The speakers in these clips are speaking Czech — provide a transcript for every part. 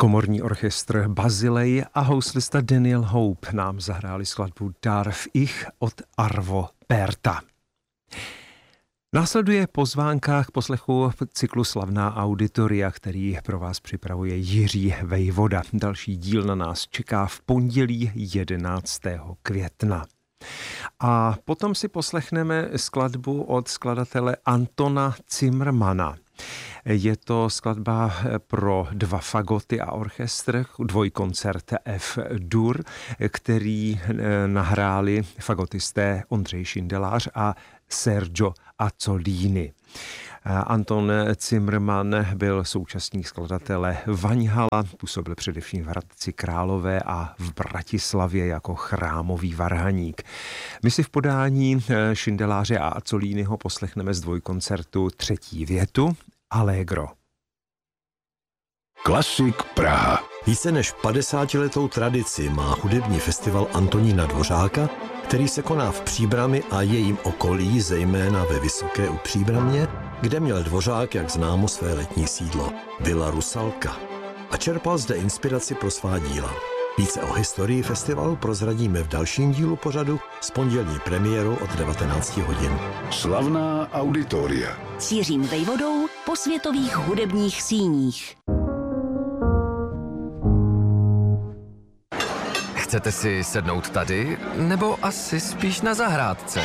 Komorní orchestr Bazilej a houslista Daniel Hope nám zahráli skladbu Darf ich od Arvo Pärta. Následuje pozvánka k poslechu cyklu Slavná auditoria, který pro vás připravuje Jiří Vejvoda. Další díl na nás čeká v pondělí 11. května. A potom si poslechneme skladbu od skladatele Antona Zimmermana. Je to skladba pro 2 fagoty a orchestr, dvojkoncert F-dur, který nahráli fagotisté Ondřej Šindelář a Sergio Azzolini. Anton Zimmerman byl současník skladatele Vaňhala, působil především v Hradci Králové a v Bratislavě jako chrámový varhaník. My si v podání Šindeláře a Azzoliniho poslechneme z dvojkoncertu 3. větu Allegro. Klasik Praha. Více než 50letou tradici má hudební festival Antonína Dvořáka, který se koná v Příbrami a jejím okolí, zejména ve Vysoké u Příbramě, kde měl Dvořák, jak známo, své letní sídlo, Villa Rusalka, a čerpal zde inspiraci pro svá díla. Více o historii festivalu prozradíme v dalším dílu pořadu s pondělní premiérou od 19 hodin. Slavná auditoria. S Jiřím Vejvodou po světových hudebních síních. Chcete si sednout tady, nebo asi spíš na zahrádce?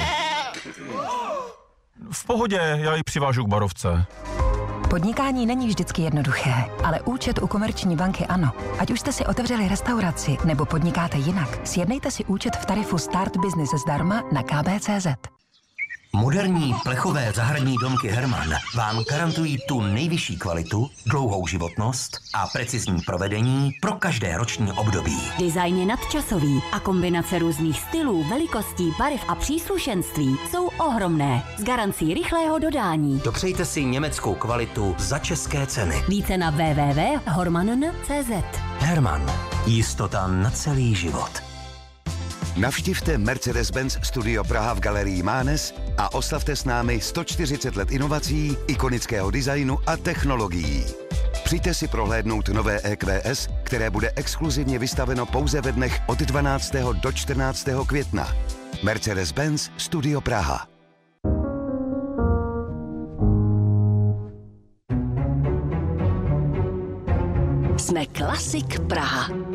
V pohodě, já ji přivážu k barovce. Podnikání není vždycky jednoduché, ale účet u Komerční banky ano. Ať už jste si otevřeli restauraci nebo podnikáte jinak, sjednejte si účet v tarifu Start Business zdarma na kb.cz. Moderní plechové zahradní domky Hermann vám garantují tu nejvyšší kvalitu, dlouhou životnost a precizní provedení pro každé roční období. Design je nadčasový a kombinace různých stylů, velikostí, barev a příslušenství jsou ohromné. S garancí rychlého dodání. Dopřejte si německou kvalitu za české ceny. Více na www.hormann.cz. Hermann. Jistota na celý život. Navštivte Mercedes-Benz Studio Praha v galerii Mánes a oslavte s námi 140 let inovací, ikonického designu a technologií. Přijďte si prohlédnout nové EQS, které bude exkluzivně vystaveno pouze ve dnech od 12. do 14. května. Mercedes-Benz Studio Praha. Jsme Klasik Praha.